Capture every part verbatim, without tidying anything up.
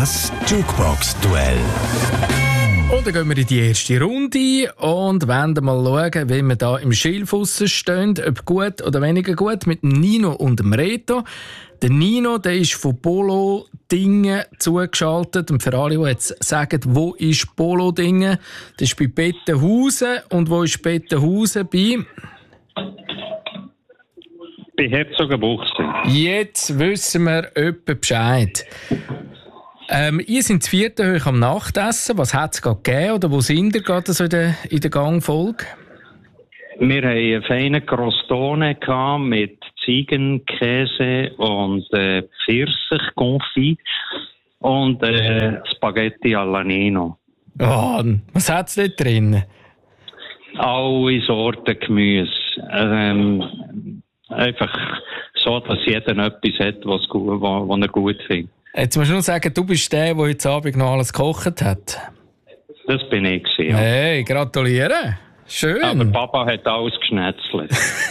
Das Jukebox-Duell. Und dann gehen wir in die erste Runde und wollen mal schauen, wie wir da im Schilfuss stehen, ob gut oder weniger gut, mit dem Nino und dem Reto. Der Nino, der ist von Polo Dingen zugeschaltet. Und für alle, die jetzt sagen, wo ist Polo Dingen, das ist bei Bettenhausen. Und wo ist Bettenhausen? Bei... Bei Herzogenbuchsee. Jetzt wissen wir etwa Bescheid. Ähm, ihr seid das vierte hoch am Nachtessen. Was hat es gerade gegeben? Oder wo sind ihr gerade so in der, in der Gangfolge? Wir hatten einen feinen Crostone mit Ziegenkäse und äh, Pfirsichkonfit und äh, Spaghetti alla Nino. Oh, was hat es dort drin? Alle Sorten Gemüse. Ähm, einfach so, dass jeder etwas hat, was, gut, was, was er gut findet. Jetzt musst du nur sagen, du bist der, der heute Abend noch alles gekocht hat. Das bin ich gewesen, ja. Hey, gratuliere. Schön. Aber Papa hat alles geschnetzelt.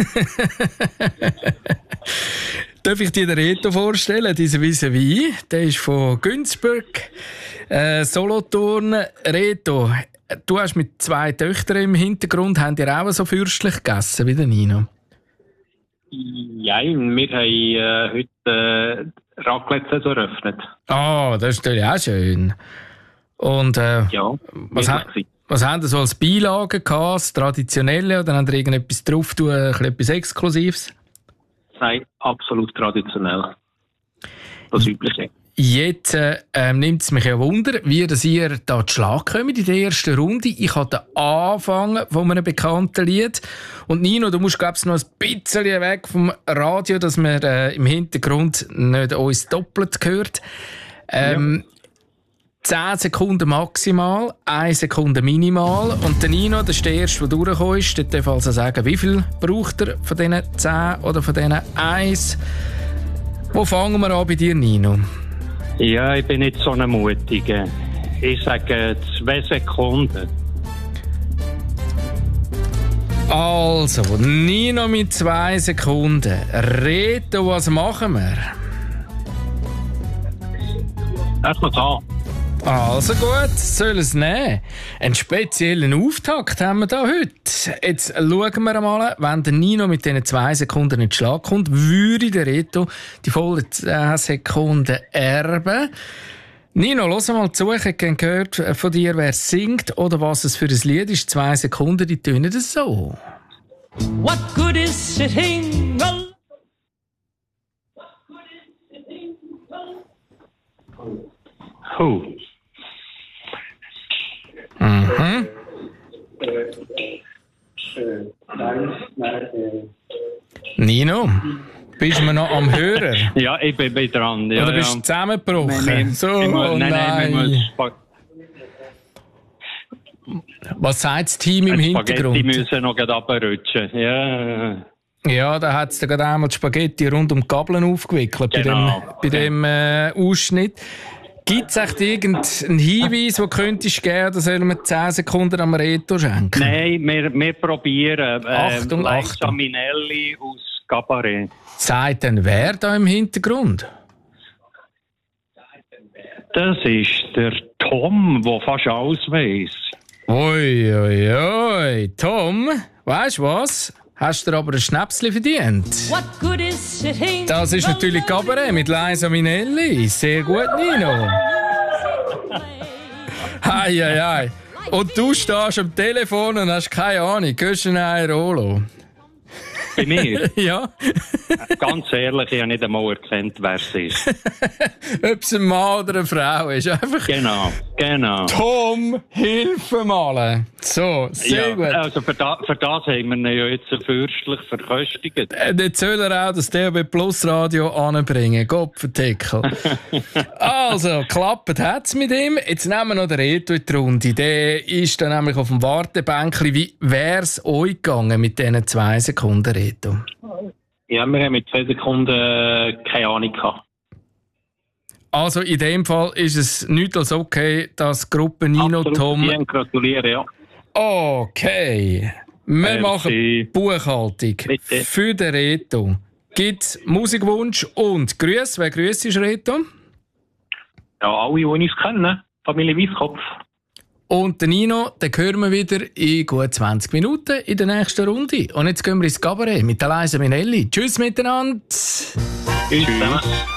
Darf ich dir den Reto vorstellen, diesen Vis-à-vis? Der ist von Günzburg, äh, Solothurn. Reto, du hast mit zwei Töchtern im Hintergrund. Habt ihr auch so fürstlich gegessen wie der Nino? Ja, wir haben äh, heute äh, Raclette eröffnet. Ah, oh, das ist natürlich auch schön. Und äh, ja, was, ha- was haben Sie so als Beilagen gehabt, das Traditionelle, oder haben Sie irgendetwas drauf tun, etwas Exklusives? Nein, absolut traditionell. Das Übliche. Jetzt äh, nimmt es mich ja Wunder, wie dass ihr da zu Schlag kommt in der ersten Runde. Ich hatte den Anfang von einem bekannten Lied. Und Nino, du musst, glaube ich, noch ein bisschen weg vom Radio, dass man äh, im Hintergrund nicht uns doppelt hört. Ähm, ja. zehn Sekunden maximal, eine Sekunde minimal. Und der Nino, das ist der Erste, der durchgekommen ist. Der darf also sagen, wie viel braucht er von diesen zehn oder von diesen eins? Wo fangen wir an bei dir, Nino? Ja, ich bin nicht so ein Mutiger. Ich sage zwei Sekunden. Also, Nino mit zwei Sekunden. Reto, was machen wir? Erstmal da. Also gut, soll es nehmen. Einen speziellen Auftakt haben wir da heute. Jetzt schauen wir mal, wenn der Nino mit diesen zwei Sekunden in den Schlag kommt, würde der Reto die vollen zehn Sekunden erben. Nino, lass mal zu. Ich hätte gerne gehört von dir, wer singt oder was es für ein Lied ist. Zwei Sekunden, die tönen das so. What good is sitting alone? Huh. Mhm. Nino, bist du noch am Hörer? Ja, ich bin, bin dran. Ja, Oder bist du ja. zusammengebrochen? Nein, so, nein, oh nein, nein, nein. nein. Was sagt das Team im Hintergrund? Die müssen noch runterrutschen. Ja. Ja, da hat es gerade einmal die Spaghetti rund um die Gabeln aufgewickelt Genau. bei dem, bei dem äh, Ausschnitt. Gibt es echt irgendeinen Hinweis, den du könntest geben, oder sollen wir zehn Sekunden am Reto schenken? Nein, wir, wir probieren. Ähm, Achtung, Liza Achtung. Minnelli aus Cabaret. Sagt denn wer da im Hintergrund? Das ist der Tom, der fast alles weiss. Ui, ui, ui. Tom, weißt du was? Hast du dir aber ein Schnäpschen verdient? What good is sitting Das ist natürlich Cabaret mit Liza Minnelli. Sehr gut, Nino. Hei, hei, hei. Und du stehst am Telefon und hast keine Ahnung. Hörst du einen Rolo? Bei mir? Ja. Ganz ehrlich, ich habe nicht einmal erkannt, wer es ist. Ob es ein Mann oder eine Frau ist. Einfach Genau, genau. Tom, hilf mal. So, sehr Ja, gut. also für, da, für das haben wir ihn ja jetzt so fürstlich verköstigt. Äh, Jetzt soll er auch das D A B Plus Radio anbringen. Gopfendeckel. Also, klappt hat's mit ihm. Jetzt nehmen wir noch den Reto in die Runde. Der ist dann nämlich auf dem Wartebänkchen. Wie wär's euch gegangen mit diesen zwei Sekunden, Reto? Ja, wir haben mit zwei Sekunden äh, keine Ahnung gehabt. Also, in dem Fall ist es nicht als okay, dass die Gruppe Nino, Absolut, Tom... vielen gratulieren, ja. Okay. Wir Merci. machen Buchhaltung Bitte. für den Reto. Gibt es Musikwunsch und Grüße? Wer grüßt ist, Reto? Ja, alle, die uns kennen. Familie Weiskopf. Und den Nino, den hören wir wieder in gut zwanzig Minuten in der nächsten Runde. Und jetzt gehen wir ins Cabaret mit der Liza Minnelli. Tschüss miteinander. Tschüss zusammen.